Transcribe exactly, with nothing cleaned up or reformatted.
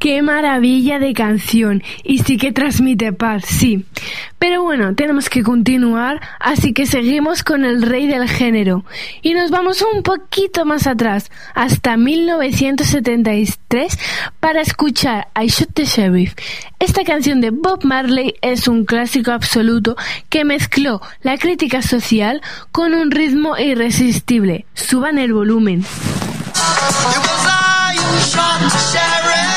¡Qué maravilla de canción! Y sí que transmite paz, sí. Pero bueno, tenemos que continuar, así que seguimos con el rey del género. Y nos vamos un poquito más atrás, hasta mil novecientos setenta y tres, para escuchar I Shot the Sheriff. Esta canción de Bob Marley es un clásico absoluto que mezcló la crítica social con un ritmo irresistible. Suban el volumen. It was I who shot the sheriff.